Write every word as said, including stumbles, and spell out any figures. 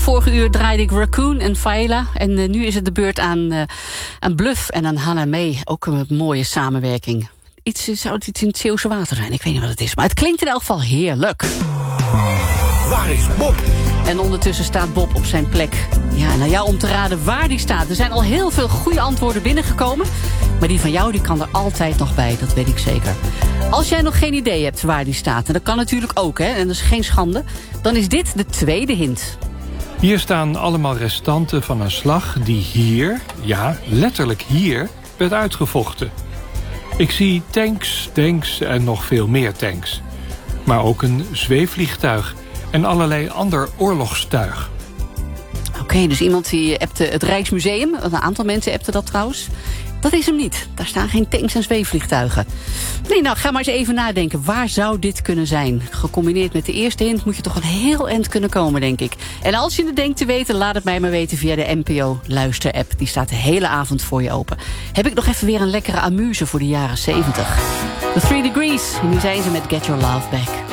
Vorige uur draaide ik Raccoon en Faela. En uh, nu is het de beurt aan, uh, aan Bluff en aan Hannah May. Ook een mooie samenwerking. Iets, zou het iets in het Zeeuwse water zijn? Ik weet niet wat het is. Maar het klinkt in elk geval heerlijk. Waar is Bob? En ondertussen staat Bob op zijn plek. Ja, nou jou om te raden waar die staat. Er zijn al heel veel goede antwoorden binnengekomen. Maar die van jou die kan er altijd nog bij, dat weet ik zeker. Als jij nog geen idee hebt waar die staat, en dat kan natuurlijk ook, hè, en dat is geen schande, dan is dit de tweede hint. Hier staan allemaal restanten van een slag die hier, ja, letterlijk hier, werd uitgevochten. Ik zie tanks, tanks en nog veel meer tanks. Maar ook een zweefvliegtuig en allerlei ander oorlogstuig. Oké, okay, dus iemand die appte het Rijksmuseum. Een aantal mensen appten dat trouwens. Dat is hem niet. Daar staan geen tanks en zweefvliegtuigen. Nee, nou, ga maar eens even nadenken. Waar zou dit kunnen zijn? Gecombineerd met de eerste hint moet je toch een heel eind kunnen komen, denk ik. En als je het denkt te weten, laat het mij maar weten via de N P O-luister-app. Die staat de hele avond voor je open. Heb ik nog even weer een lekkere amuse voor de jaren zeventig. The Three Degrees. En nu zijn ze met Get Your Love Back.